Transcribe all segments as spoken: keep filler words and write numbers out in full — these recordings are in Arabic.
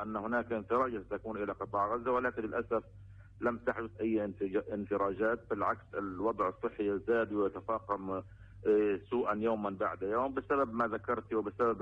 أن هناك انفراجة ستكون إلى قطاع غزة، ولكن للأسف لم تحدث أي انفراجات، بالعكس الوضع الصحي يزداد ويتفاقم سوءا يوما بعد يوم بسبب ما ذكرت وبسبب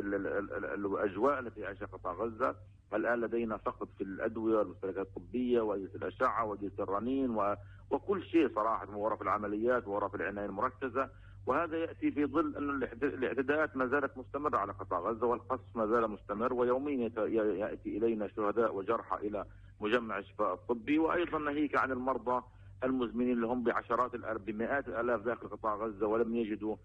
الأجواء التي يعيشها قطاع غزة. الآن لدينا فقد في الأدوية والمستلزمات الطبية وأجهزة الأشعة وأجهزة الرنين و... وكل شيء صراحة، وغرف العمليات وغرف العناية المركزة، وهذا يأتي في ظل أن الاعتداءات ما زالت مستمرة على قطاع غزة والقصف ما زال مستمر، ويوميا يأتي إلينا شهداء وجرحى إلى مجمع الشفاء الطبي، وأيضا ناهيك عن المرضى المزمنين اللي هم بعشرات الآلاف بمئات الآلاف داخل قطاع غزة ولم يجدوا،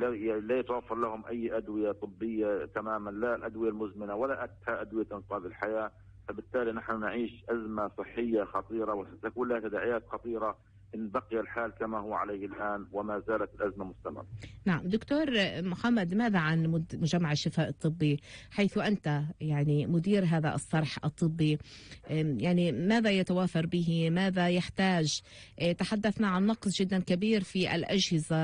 لا يتوفر لهم أي أدوية طبية تماما، لا الأدوية المزمنة ولا أدوية إنقاذ الحياة. فبالتالي نحن نعيش أزمة صحية خطيرة وستكون لها تداعيات خطيرة إن بقي الحال كما هو عليه الآن وما زالت الأزمة مستمرة. نعم دكتور محمد، ماذا عن مجمع الشفاء الطبي حيث أنت يعني مدير هذا الصرح الطبي؟ يعني ماذا يتوافر به؟ ماذا يحتاج؟ تحدثنا عن نقص جدا كبير في الأجهزة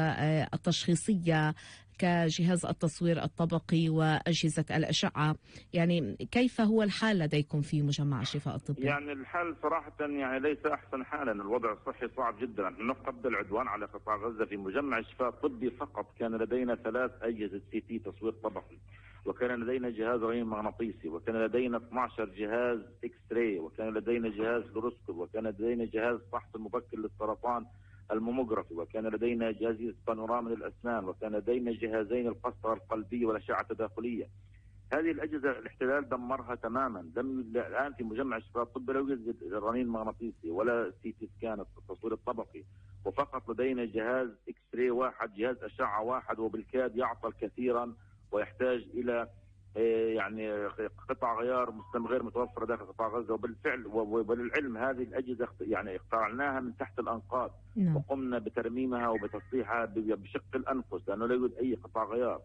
التشخيصية كجهاز التصوير الطبقي وأجهزة الأشعة، يعني كيف هو الحال لديكم في مجمع الشفاء الطبي؟ يعني الحال صراحة يعني ليس أحسن حالا، الوضع الصحي صعب جدا. نحن قبل العدوان على قطاع غزة في مجمع الشفاء الطبي فقط كان لدينا ثلاث أجهزة سي تي تصوير طبقي، وكان لدينا جهاز رنين مغناطيسي، وكان لدينا اثني عشر جهاز اكس راي، وكان لدينا جهاز فلوروسكوب، وكان لدينا جهاز فحص المبكر للسرطان الموموغرافي، وكان لدينا جهاز بانوراما للأسنان، وكان لدينا جهازين القسطرة القلبية والأشعة التداخلية. هذه الأجهزة الاحتلال دمرها تماما. لم الآن في مجمع الشفاء الطبي لا يوجد الرنين المغناطيسي ولا سي تي سكان التصوير الطبقي، وفقط لدينا جهاز اكس راي واحد، جهاز أشعة واحد، وبالكاد يعطل كثيرا ويحتاج إلى يعني قطع غيار غير متوفرة داخل قطاع غزة. وبالفعل وللعلم هذه الأجهزة يعني اخترعناها من تحت الأنقاض نعم. وقمنا بترميمها وبتصليحها بشق الأنفس لأنه لا يوجد أي قطع غيار.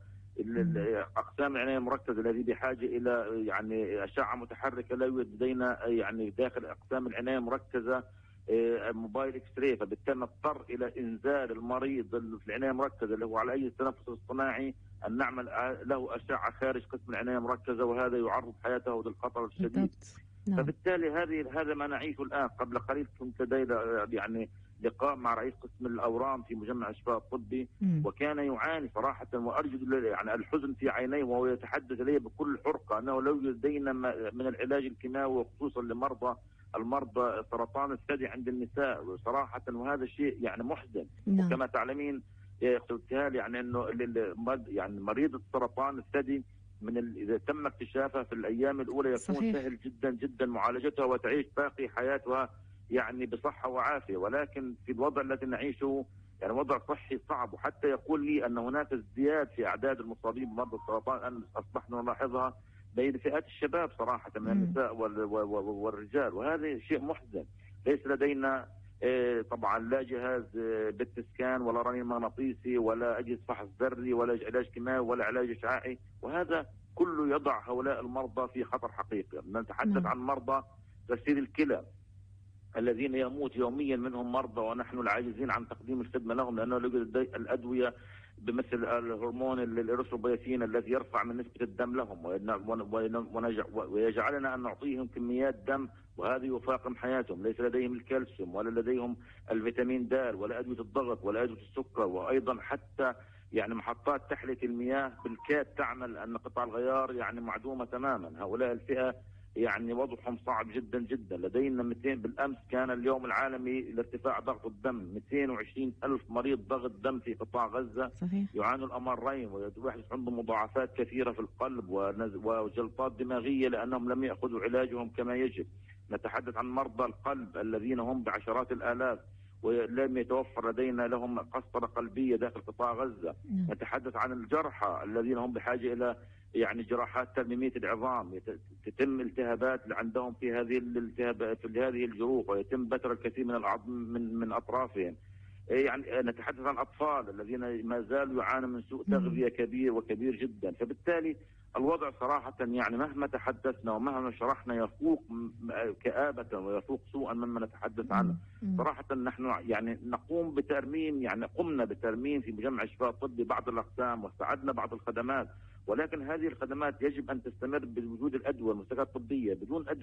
أقسام العناية المركزة الذي بحاجة إلى يعني أشعة متحركة لا يوجد لدينا يعني داخل أقسام العناية المركزة موبايل اكس راي، فبالتالي نضطر إلى إنزال المريض في العناية المركزة اللي هو على أي تنفس اصطناعي أن نعمل له أشعة خارج قسم العناية المركزة، وهذا يعرض حياته للخطر الشديد. نعم. فبالتالي هذه هذا ما نعيشه الآن. قبل قليل كنت لدي يعني لقاء مع رئيس قسم الأورام في مجمع الشفاء الطبي، م. وكان يعاني صراحة وأرجو يعني الحزن في عينيه، وهو يتحدث لي بكل حرقة أنه لو لدينا من العلاج الكيماوي وخصوصا لمرضى المرضى سرطان الثدي عند النساء صراحة، وهذا شيء يعني محزن. نعم. وكما تعلمين يا اختي يعني انه يعني مريض السرطان الثدي من ال... اذا تم اكتشافها في الايام الاولى يكون صحيح. سهل جدا جدا معالجتها وتعيش باقي حياتها يعني بصحه وعافيه، ولكن في الوضع الذي نعيشه يعني وضع صحي صعب. وحتى يقول لي ان هناك ازدياد في اعداد المصابين بمرض السرطان ان اصبحنا نلاحظها بين فئات الشباب صراحه من النساء وال... والرجال، وهذا شيء محزن. ليس لدينا طبعا لا جهاز بت سكان ولا رنين مغناطيسي ولا اجهزه فحص ذري ولا علاج كيماوي ولا علاج اشعاعي، وهذا كله يضع هؤلاء المرضى في خطر حقيقي. نتحدث نعم. عن مرضى غسيل الكلى الذين يموت يوميا منهم مرضى ونحن العاجزين عن تقديم الخدمه لهم لانه لا يوجد الادويه بمثل الهرمون الإيروثروبويتين الذي يرفع من نسبة الدم لهم ويجعلنا أن نعطيهم كميات دم وهذا يفاقم حياتهم. ليس لديهم الكالسيوم ولا لديهم الفيتامين د ولا أدوية الضغط ولا أدوية السكر، وأيضا حتى يعني محطات تحلية المياه بالكاد تعمل أن قطع الغيار يعني معدومة تماما. هؤلاء الفئة يعني وضعهم صعب جدا جدا. لدينا مئتين بالأمس كان اليوم العالمي لارتفاع ضغط الدم، مئتين وعشرين ألف مريض ضغط دم في قطاع غزة. صحيح. يعانوا الأمرين ويحدث عندهم مضاعفات كثيرة في القلب وجلطات دماغية لأنهم لم يأخذوا علاجهم كما يجب. نتحدث عن مرضى القلب الذين هم بعشرات الآلاف ولم يتوفر لدينا لهم قسطرة قلبية داخل قطاع غزة. نعم. نتحدث عن الجرحى الذين هم بحاجة إلى يعني جراحات ترميمية العظام، تتم التهابات عندهم في هذه الالتهاب في هذه الجروح ويتم بتر الكثير من العظم من من أطرافهم. يعني نتحدث عن الأطفال الذين ما زالوا يعانوا من سوء تغذية كبير وكبير جدا. فبالتالي الوضع صراحة يعني مهما تحدثنا ومهما شرحنا يفوق كآبة ويفوق سوءا مما نتحدث عنه. صراحة نحن يعني نقوم بترميم يعني قمنا بترميم في مجمع الشفاء الطبي بعض الأقسام واستعدنا بعض الخدمات، ولكن هذه الخدمات يجب أن تستمر بوجود الأدوية والمستلزمات الطبية. بدون أدوية